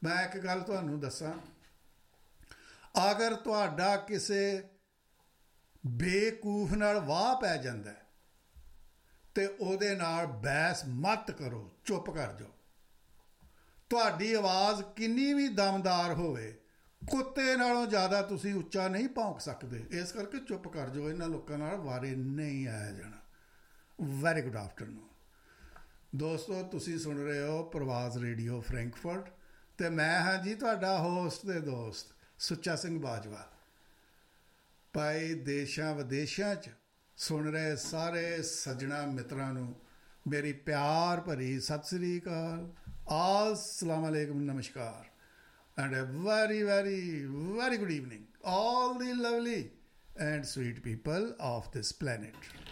ਮੈਂ ਇੱਕ ਗੱਲ ਤੁਹਾਨੂੰ ਦੱਸਾਂ, ਅਗਰ ਤੁਹਾਡਾ ਕਿਸੇ ਬੇਵਕੂਫ ਨਾਲ ਵਾਹ ਪੈ ਜਾਂਦਾ ਤੇ ਉਹਦੇ ਨਾਲ ਬਹਿਸ ਮਤ ਕਰੋ, ਚੁੱਪ ਕਰ ਜਾਓ। ਤੁਹਾਡੀ ਆਵਾਜ਼ ਕਿੰਨੀ ਵੀ ਦਮਦਾਰ ਹੋਵੇ, ਕੁੱਤੇ ਨਾਲੋਂ ਜ਼ਿਆਦਾ ਤੁਸੀਂ ਉੱਚਾ ਨਹੀਂ ਭੌਂਕ ਸਕਦੇ। ਇਸ ਕਰਕੇ ਚੁੱਪ ਕਰ ਜਾਓ, ਇਹਨਾਂ ਲੋਕਾਂ ਨਾਲ ਵਾਰੇ ਨਹੀਂ ਆਇਆ ਜਾਣਾ। ਵੈਰੀ ਗੁੱਡ ਆਫਟਰਨੂਨ ਦੋਸਤੋ, ਤੁਸੀਂ ਸੁਣ ਰਹੇ ਹੋ ਪ੍ਰਵਾਜ਼ ਰੇਡੀਓ ਫਰੈਂਕਫਰਟ ਅਤੇ ਮੈਂ ਹਾਂ ਜੀ ਤੁਹਾਡਾ ਹੋਸਟ ਅਤੇ ਦੋਸਤ ਸੁੱਚਾ ਸਿੰਘ ਬਾਜਵਾ। ਭਾਈ ਦੇਸ਼ਾਂ ਵਿਦੇਸ਼ਾਂ 'ਚ ਸੁਣ ਰਹੇ ਸਾਰੇ ਸੱਜਣਾ ਮਿੱਤਰਾਂ ਨੂੰ ਮੇਰੀ ਪਿਆਰ ਭਰੀ ਸਤਿ ਸ੍ਰੀ ਅਕਾਲ, assalamu alaikum, namaskar, and a very very very good evening all the lovely and sweet people of this planet.